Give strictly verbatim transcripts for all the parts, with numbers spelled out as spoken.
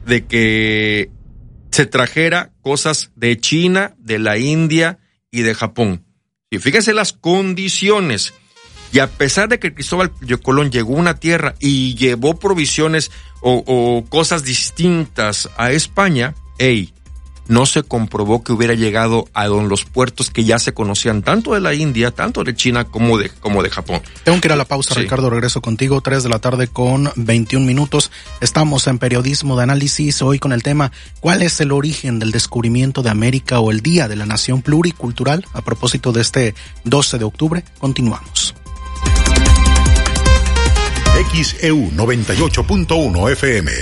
de que se trajera cosas de China, de la India y de Japón. Y fíjense las condiciones. Y a pesar de que Cristóbal Colón llegó a una tierra y llevó provisiones o, o cosas distintas a España, ey, no se comprobó que hubiera llegado a los puertos que ya se conocían tanto de la India, tanto de China como de, como de Japón. Tengo que ir a la pausa, sí. Ricardo, regreso contigo, tres de la tarde con veintiún minutos. Estamos en Periodismo de Análisis, hoy con el tema ¿cuál es el origen del descubrimiento de América o el Día de la Nación Pluricultural? A propósito de este doce de octubre, continuamos. X E U noventa y ocho punto uno F M.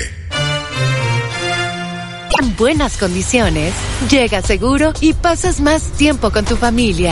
En buenas condiciones, llegas seguro y pasas más tiempo con tu familia.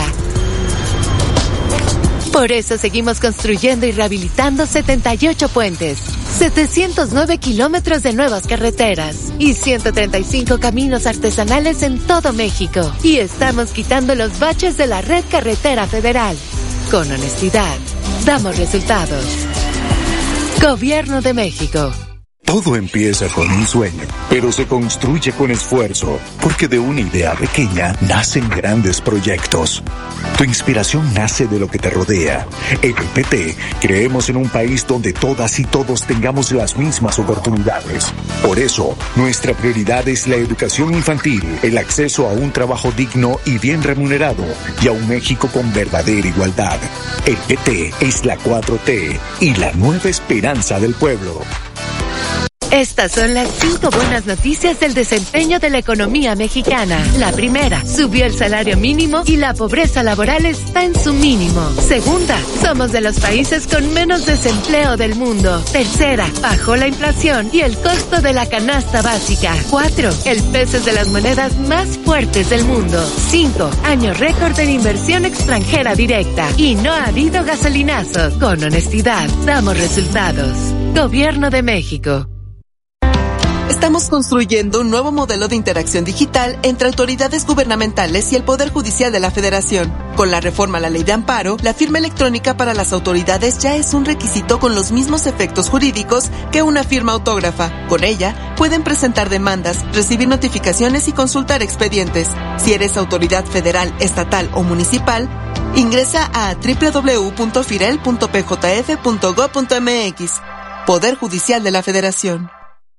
Por eso seguimos construyendo y rehabilitando setenta y ocho puentes, setecientos nueve kilómetros de nuevas carreteras y ciento treinta y cinco caminos artesanales en todo México. Y estamos quitando los baches de la red carretera federal. Con honestidad, damos resultados. Gobierno de México. Todo empieza con un sueño, pero se construye con esfuerzo, porque de una idea pequeña nacen grandes proyectos. Tu inspiración nace de lo que te rodea. En el P T creemos en un país donde todas y todos tengamos las mismas oportunidades. Por eso, nuestra prioridad es la educación infantil, el acceso a un trabajo digno y bien remunerado, y a un México con verdadera igualdad. El P T es la cuatro T y la nueva esperanza del pueblo. Estas son las cinco buenas noticias del desempeño de la economía mexicana. La primera, subió el salario mínimo y la pobreza laboral está en su mínimo. Segunda, somos de los países con menos desempleo del mundo. Tercera, bajó la inflación y el costo de la canasta básica. Cuatro, el peso es de las monedas más fuertes del mundo. Cinco, año récord en inversión extranjera directa. Y no ha habido gasolinazos. Con honestidad, damos resultados. Gobierno de México. Estamos construyendo un nuevo modelo de interacción digital entre autoridades gubernamentales y el Poder Judicial de la Federación. Con la reforma a la Ley de Amparo, la firma electrónica para las autoridades ya es un requisito con los mismos efectos jurídicos que una firma autógrafa. Con ella, pueden presentar demandas, recibir notificaciones y consultar expedientes. Si eres autoridad federal, estatal o municipal, ingresa a doble u doble u doble u punto firel punto p j f punto gob punto m x. Poder Judicial de la Federación.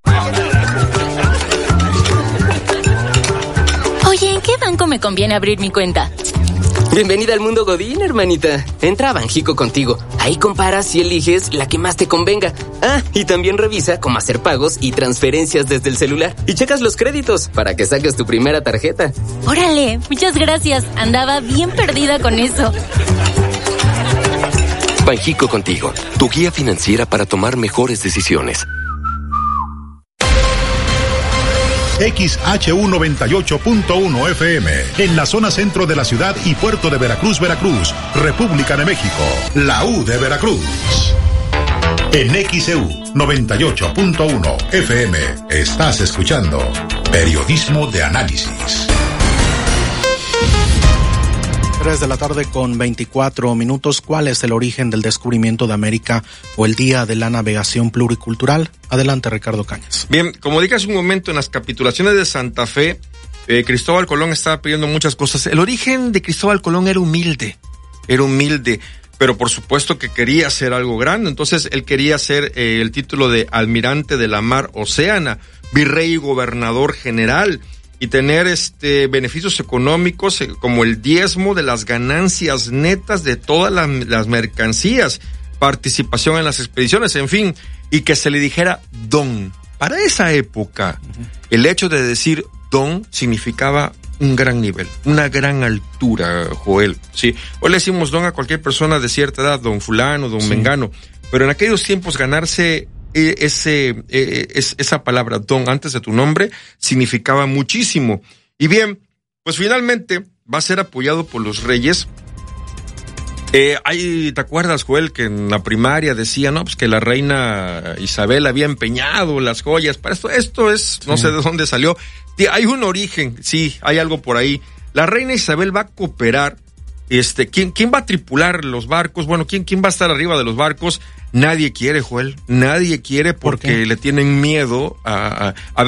Oye, ¿en qué banco me conviene abrir mi cuenta? Bienvenida al mundo Godín, hermanita. Entra a Banjico Contigo. Ahí comparas y eliges la que más te convenga. Ah, y también revisa cómo hacer pagos y transferencias desde el celular. Y checas los créditos para que saques tu primera tarjeta. Órale, muchas gracias. Andaba bien perdida con eso. Banjico Contigo, tu guía financiera para tomar mejores decisiones. X H U noventa y ocho punto uno F M, en la zona centro de la ciudad y puerto de Veracruz, Veracruz, República de México, la U de Veracruz. En X E U noventa y ocho punto uno F M, estás escuchando Periodismo de Análisis. tres de la tarde con veinticuatro minutos. ¿Cuál es el origen del descubrimiento de América o el Día de la Navegación Pluricultural? Adelante, Ricardo Cañas. Bien, como dije hace un momento, en las capitulaciones de Santa Fe, eh, Cristóbal Colón estaba pidiendo muchas cosas. El origen de Cristóbal Colón era humilde, era humilde, pero por supuesto que quería hacer algo grande. Entonces él quería hacer eh, el título de almirante de la mar Océana, virrey y gobernador general, y tener este beneficios económicos eh, como el diezmo de las ganancias netas de todas la, las mercancías, participación en las expediciones, en fin, y que se le dijera don. Para esa época, uh-huh. el hecho de decir don significaba un gran nivel, una gran altura, Joel, sí. Hoy le decimos don a cualquier persona de cierta edad, don fulano, don sí. mengano, pero en aquellos tiempos ganarse ese, es, esa palabra don antes de tu nombre significaba muchísimo. Y bien, pues finalmente va a ser apoyado por los reyes. Eh, hay, ¿te acuerdas, Joel, que en la primaria decía, no, pues que la reina Isabel había empeñado las joyas para esto? Esto es, no sí. sé de dónde salió. Hay un origen, sí, hay algo por ahí. La reina Isabel va a cooperar. Este, ¿quién, quién va a tripular los barcos? Bueno, ¿quién, quién va a estar arriba de los barcos? Nadie quiere, Joel. Nadie quiere porque ¿Por le tienen miedo a, a, a